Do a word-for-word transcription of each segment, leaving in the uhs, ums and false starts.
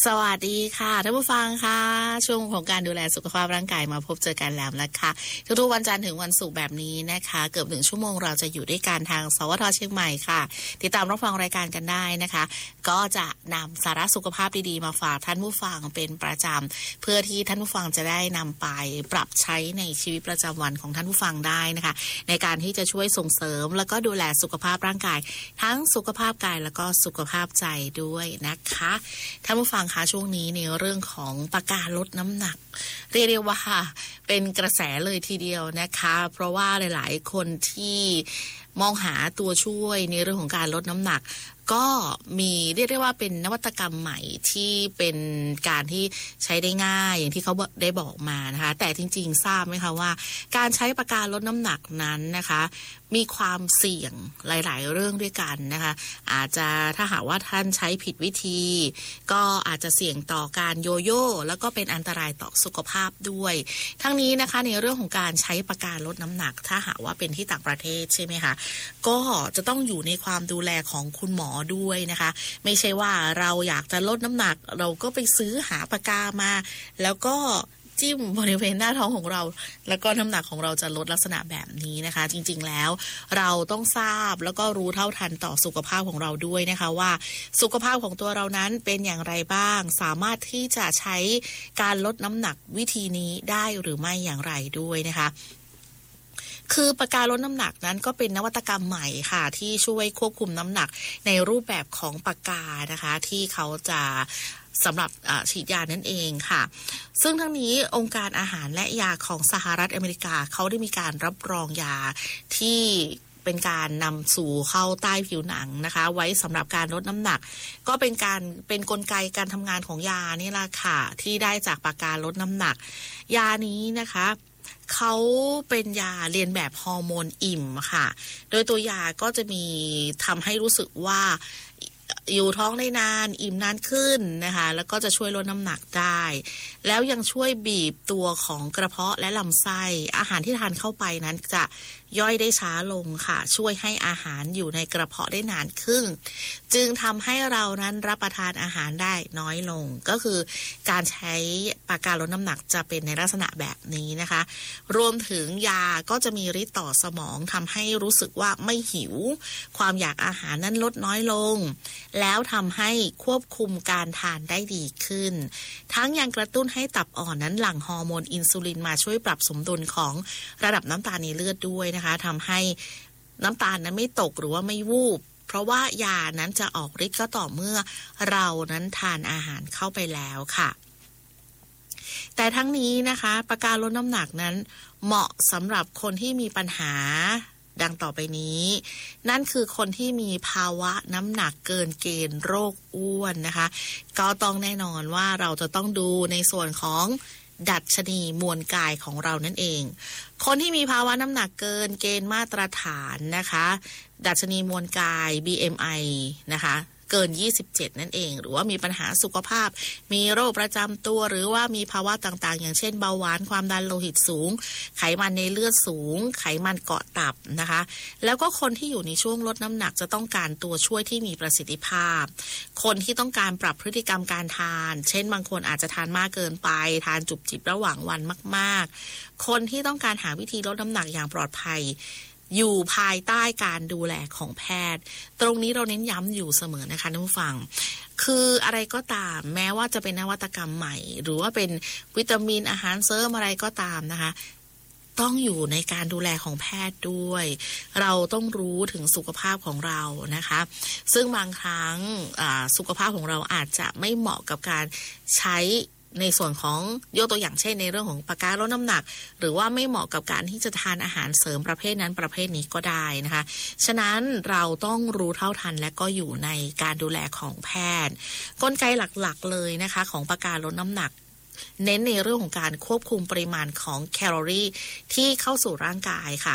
สวัสดีค่ะท่านผู้ฟังค่ะช่วงของการดูแลสุขภาพร่างกายมาพบเจอกันแล้วนะคะทุกๆวันจันทร์ถึงวันศุกร์แบบนี้นะคะเกือบหนึ่งชั่วโมงเราจะอยู่ด้วยกันทางสวทเชียงใหม่ค่ะติดตามรับฟังรายการกันได้นะคะก็จะนำสาระสุขภาพดีๆมาฝากท่านผู้ฟังเป็นประจำเพื่อที่ท่านผู้ฟังจะได้นำไปปรับใช้ในชีวิตประจำวันของท่านผู้ฟังได้นะคะในการที่จะช่วยส่งเสริมแล้วก็ดูแลสุขภาพร่างกายทั้งสุขภาพกายแล้วก็สุขภาพใจด้วยนะคะท่านผู้ฟังค่ะช่วงนี้ในเรื่องของปากกาลดน้ำหนักเรียกได้ว่าเป็นกระแสเลยทีเดียวนะคะเพราะว่าหลายๆคนที่มองหาตัวช่วยในเรื่องของการลดน้ำหนักก็มีเรียกได้ว่าเป็นนวัตกรรมใหม่ที่เป็นการที่ใช้ได้ง่ายอย่างที่เขาได้บอกมานะคะแต่จริงๆทราบไหมคะว่าการใช้ปากกาลดน้ำหนักนั้นนะคะมีความเสี่ยงหลายๆเรื่องด้วยกันนะคะอาจจะถ้าหากว่าท่านใช้ผิดวิธีก็อาจจะเสี่ยงต่อการโยโย่แล้วก็เป็นอันตรายต่อสุขภาพด้วยทั้งนี้นะคะในเรื่องของการใช้ปากกาลดน้ำหนักถ้าหากว่าเป็นที่ต่างประเทศใช่ไหมคะก็จะต้องอยู่ในความดูแลของคุณหมอด้วยนะคะไม่ใช่ว่าเราอยากจะลดน้ำหนักเราก็ไปซื้อหาปากกามาแล้วก็จิ้มบริเวณหน้าท้องของเราแล้วก็น้ำหนักของเราจะลดลักษณะแบบนี้นะคะจริงๆแล้วเราต้องทราบแล้วก็รู้เท่าทันต่อสุขภาพของเราด้วยนะคะว่าสุขภาพของตัวเรานั้นเป็นอย่างไรบ้างสามารถที่จะใช้การลดน้ำหนักวิธีนี้ได้หรือไม่อย่างไรด้วยนะคะคือปากกาลดน้ำหนักนั้นก็เป็นนวัตกรรมใหม่ค่ะที่ช่วยควบคุมน้ำหนักในรูปแบบของปากกานะคะที่เขาจะสำหรับฉีดยานั่นเองค่ะซึ่งทั้งนี้องค์การอาหารและยาของสหรัฐอเมริกาเขาได้มีการรับรองยาที่เป็นการนำสู่เข้าใต้ผิวหนังนะคะไว้สำหรับการลดน้ำหนักก็เป็นการเป็นกลไกการทำงานของยานี่แหละค่ะที่ได้จากปากกาลดน้ำหนักยานี้นะคะเขาเป็นยาเรียนแบบฮอร์โมนอิ่มค่ะโดยตัวยาก็จะมีทำให้รู้สึกว่าอยู่ท้องได้นานอิ่มนานขึ้นนะคะแล้วก็จะช่วยลดน้ำหนักได้แล้วยังช่วยบีบตัวของกระเพาะและลำไส้อาหารที่ทานเข้าไปนั้นจะย่อยได้ช้าลงค่ะช่วยให้อาหารอยู่ในกระเพาะได้นานขึ้นจึงทำให้เรานั้นรับประทานอาหารได้น้อยลงก็คือการใช้ปากกาลดน้ำหนักจะเป็นในลักษณะแบบนี้นะคะรวมถึงยาก็จะมีฤทธิ์ต่อสมองทำให้รู้สึกว่าไม่หิวความอยากอาหารนั้นลดน้อยลงแล้วทำให้ควบคุมการทานได้ดีขึ้นทั้งยังกระตุ้นให้ตับอ่อนนั้นหลั่งฮอร์โมนอินซูลินมาช่วยปรับสมดุลของระดับน้ำตาลในเลือดด้วยนะคะทำให้น้ำตาลนั้นไม่ตกหรือว่าไม่วูบเพราะว่ายานั้นจะออกฤทธิ์ก็ต่อเมื่อเรานั้นทานอาหารเข้าไปแล้วค่ะแต่ทั้งนี้นะคะปากกาลดน้ำหนักนั้นเหมาะสำหรับคนที่มีปัญหาดังต่อไปนี้นั่นคือคนที่มีภาวะน้ำหนักเกินเกณฑ์โรคอ้วนนะคะก็ต้องแน่นอนว่าเราจะต้องดูในส่วนของดัชนีมวลกายของเรานั่นเองคนที่มีภาวะน้ำหนักเกินเกณฑ์มาตรฐานนะคะดัชนีมวลกาย บี เอ็ม ไอ นะคะเกินยี่สิบเจ็ดนั่นเองหรือว่ามีปัญหาสุขภาพมีโรคประจำตัวหรือว่ามีภาวะต่างๆอย่างเช่นเบาหวานความดันโลหิตสูงไขมันในเลือดสูงไขมันเกาะตับนะคะแล้วก็คนที่อยู่ในช่วงลดน้ำหนักจะต้องการตัวช่วยที่มีประสิทธิภาพคนที่ต้องการปรับพฤติกรรมการทานเช่นบางคนอาจจะทานมากเกินไปทานจุบจิบระหว่างวันมากๆคนที่ต้องการหาวิธีลดน้ำหนักอย่างปลอดภัยอยู่ภายใต้การดูแลของแพทย์ตรงนี้เราเน้นย้ำอยู่เสมอนะคะท่านผู้ฟังคืออะไรก็ตามแม้ว่าจะเป็นนวัตกรรมใหม่หรือว่าเป็นวิตามินอาหารเสริมอะไรก็ตามนะคะต้องอยู่ในการดูแลของแพทย์ด้วยเราต้องรู้ถึงสุขภาพของเรานะคะซึ่งบางครั้งสุขภาพของเราอาจจะไม่เหมาะกับการใช้ในส่วนของยกตัวอย่างเช่นในเรื่องของปากกาลดน้ำหนักหรือว่าไม่เหมาะกับการที่จะทานอาหารเสริมประเภทนั้นประเภทนี้ก็ได้นะคะฉะนั้นเราต้องรู้เท่าทันและก็อยู่ในการดูแลของแพทย์กลไกหลักๆเลยนะคะของปากกาลดน้ำหนักเน้นในเรื่องของการควบคุมปริมาณของแคลอรี่ที่เข้าสู่ร่างกายค่ะ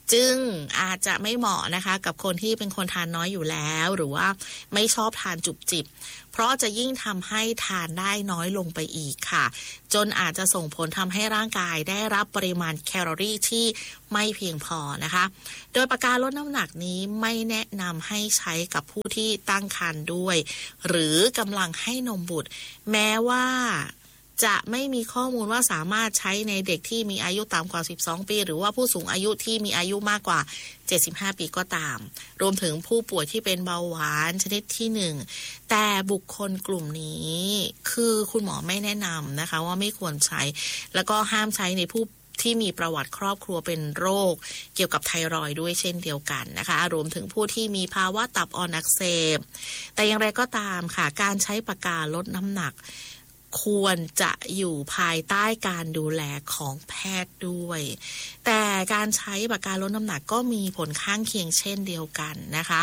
จึงอาจจะไม่เหมาะนะคะกับคนที่เป็นคนทานน้อยอยู่แล้วหรือว่าไม่ชอบทานจุบจิบเพราะจะยิ่งทำให้ทานได้น้อยลงไปอีกค่ะจนอาจจะส่งผลทำให้ร่างกายได้รับปริมาณแคลอรี่ที่ไม่เพียงพอนะคะโดยปากกาลดน้ำหนักนี้ไม่แนะนำให้ใช้กับผู้ที่ตั้งครรภ์ด้วยหรือกำลังให้นมบุตรแม้ว่าจะไม่มีข้อมูลว่าสามารถใช้ในเด็กที่มีอายุต่ำกว่าสิบสองปีหรือว่าผู้สูงอายุที่มีอายุมากกว่าเจ็ดสิบห้าปีก็ตามรวมถึงผู้ป่วยที่เป็นเบาหวานชนิดที่หนึ่งแต่บุคคลกลุ่มนี้คือคุณหมอไม่แนะนำนะคะว่าไม่ควรใช้แล้วก็ห้ามใช้ในผู้ที่มีประวัติครอบครัวเป็นโรคเกี่ยวกับไทรอยด์ด้วยเช่นเดียวกันนะคะรวมถึงผู้ที่มีภาวะตับอ่อนอักเสบแต่อย่างไรก็ตามค่ะการใช้ปากกาลดน้ำหนักควรจะอยู่ภายใต้การดูแลของแพทย์ด้วยแต่การใช้ปากกาลดน้ำหนักก็มีผลข้างเคียงเช่นเดียวกันนะคะ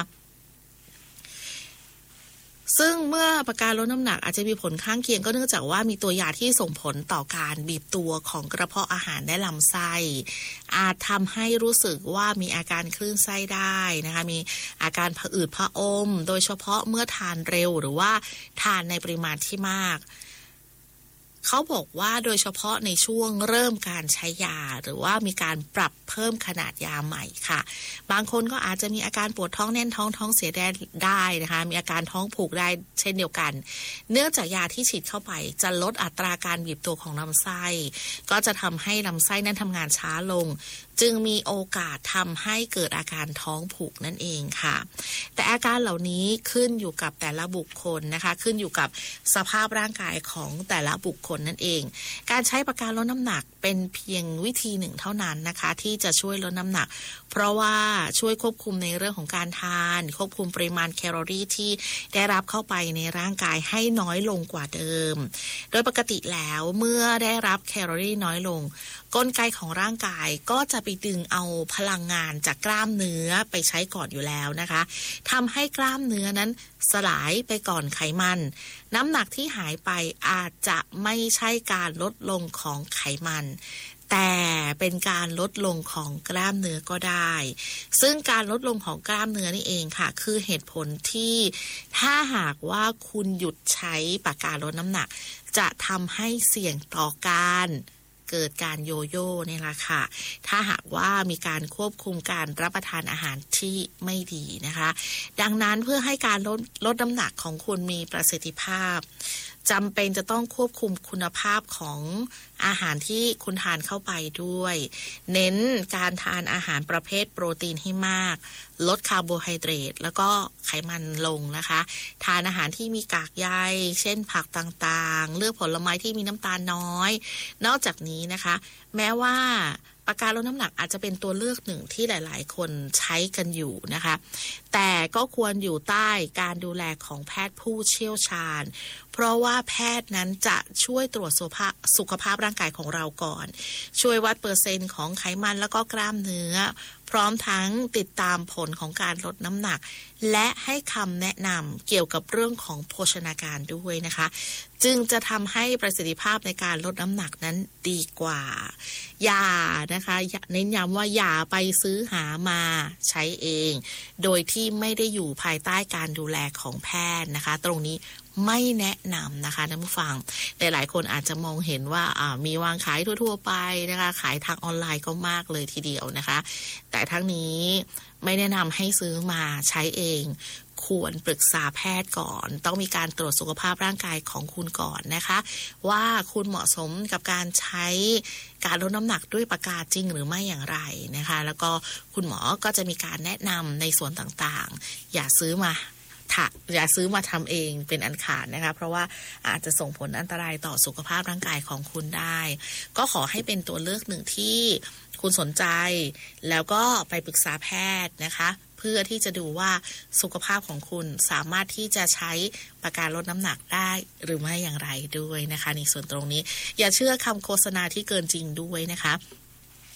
ซึ่งเมื่อปากกาลดน้ำหนักอาจจะมีผลข้างเคียงก็เนื่องจากว่ามีตัวยาที่ส่งผลต่อการบีบตัวของกระเพาะอาหารและลำไส้อาจทำให้รู้สึกว่ามีอาการคลื่นไส้ได้นะคะมีอาการผะอืดผะอมโดยเฉพาะเมื่อทานเร็วหรือว่าทานในปริมาณที่มากเขาบอกว่าโดยเฉพาะในช่วงเริ่มการใช้ยาหรือว่ามีการปรับเพิ่มขนาดยาใหม่ค่ะบางคนก็อาจจะมีอาการปวดท้องแน่นท้องท้องเสียได้นะคะมีอาการท้องผูกได้เช่นเดียวกันเนื่องจากยาที่ฉีดเข้าไปจะลดอัตราการบีบตัวของลำไส้ก็จะทำให้ลำไส้นั้นทำงานช้าลงจึงมีโอกาสทำให้เกิดอาการท้องผูกนั่นเองค่ะแต่อาการเหล่านี้ขึ้นอยู่กับแต่ละบุคคลนะคะขึ้นอยู่กับสภาพร่างกายของแต่ละบุคคลนั่นเองการใช้ปากกาลดน้ำหนักเป็นเพียงวิธีหนึ่งเท่านั้นนะคะที่จะช่วยลดน้ำหนักเพราะว่าช่วยควบคุมในเรื่องของการทานควบคุมปริมาณแคลอรี่ที่ได้รับเข้าไปในร่างกายให้น้อยลงกว่าเดิมโดยปกติแล้วเมื่อได้รับแคลอรี่น้อยลงกลไกของร่างกายก็จะไปดึงเอาพลังงานจากกล้ามเนื้อไปใช้ก่อนอยู่แล้วนะคะทำให้กล้ามเนื้อนั้นสลายไปก่อนไขมันน้ำหนักที่หายไปอาจจะไม่ใช่การลดลงของไขมันแต่เป็นการลดลงของกล้ามเนื้อก็ได้ซึ่งการลดลงของกล้ามเนื้อนี่เองค่ะคือเหตุผลที่ถ้าหากว่าคุณหยุดใช้ปากกาลดน้ำหนักจะทำให้เสี่ยงต่อการเกิดการโยโย่เนี่ยแหละค่ะถ้าหากว่ามีการควบคุมการรับประทานอาหารที่ไม่ดีนะคะดังนั้นเพื่อให้การลดลดน้ำหนักของคุณมีประสิทธิภาพจำเป็นจะต้องควบคุมคุณภาพของอาหารที่คุณทานเข้าไปด้วยเน้นการทานอาหารประเภทโปรตีนให้มากลดคาร์โบไฮเดรตแล้วก็ไขมันลงนะคะทานอาหารที่มีกากใยเช่นผักต่างๆเลือกผลไม้ที่มีน้ำตาลน้อยนอกจากนี้นะคะแม้ว่าปากกาลดน้ำหนักอาจจะเป็นตัวเลือกหนึ่งที่หลายๆคนใช้กันอยู่นะคะแต่ก็ควรอยู่ใต้การดูแลของแพทย์ผู้เชี่ยวชาญเพราะว่าแพทย์นั้นจะช่วยตรวจสุขภาพสุขภาพร่างกายของเราก่อนช่วยวัดเปอร์เซ็นต์ของไขมันแล้วก็กล้ามเนื้อพร้อมทั้งติดตามผลของการลดน้ำหนักและให้คำแนะนำเกี่ยวกับเรื่องของโภชนาการด้วยนะคะจึงจะทำให้ประสิทธิภาพในการลดน้ำหนักนั้นดีกว่าอย่านะคะเน้นย้ำว่าอย่าไปซื้อหามาใช้เองโดยที่ไม่ได้อยู่ภายใต้การดูแลของแพทย์นะคะตรงนี้ไม่แนะนำนะคะท่านผู้ฟังแต่หลายคนอาจจะมองเห็นว่าอ่ามีวางขายทั่วๆไปนะคะขายทางออนไลน์ก็มากเลยทีเดียวนะคะแต่ทั้งนี้ไม่แนะนำให้ซื้อมาใช้เองควรปรึกษาแพทย์ก่อนต้องมีการตรวจสุขภาพร่างกายของคุณก่อนนะคะว่าคุณเหมาะสมกับการใช้การลดน้ำหนักด้วยปากกาจริงหรือไม่อย่างไรนะคะแล้วก็คุณหมอก็จะมีการแนะนำในส่วนต่างๆอย่าซื้อมาอย่าซื้อมาทำเองเป็นอันขาดนะคะเพราะว่าอาจจะส่งผลอันตรายต่อสุขภาพร่างกายของคุณได้ก็ขอให้เป็นตัวเลือกหนึ่งที่คุณสนใจแล้วก็ไปปรึกษาแพทย์นะคะเพื่อที่จะดูว่าสุขภาพของคุณสามารถที่จะใช้ปากกาลดน้ำหนักได้หรือไม่อย่างไรด้วยนะคะในส่วนตรงนี้อย่าเชื่อคำโฆษณาที่เกินจริงด้วยนะคะ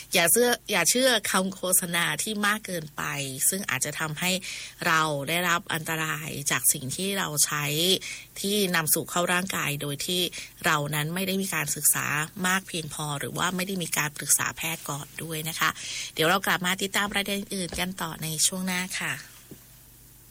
อย่าเชื่ออย่าเชื่อคำโฆษณาที่มากเกินไปซึ่งอาจจะทำให้เราได้รับอันตรายจากสิ่งที่เราใช้ที่นำสู่เข้าร่างกายโดยที่เรานั้นไม่ได้มีการศึกษามากเพียงพอหรือว่าไม่ได้มีการปรึกษาแพทย์ก่อนด้วยนะคะเดี๋ยวเรากลับมาติดตามประเด็นอื่นกันต่อในช่วงหน้าค่ะ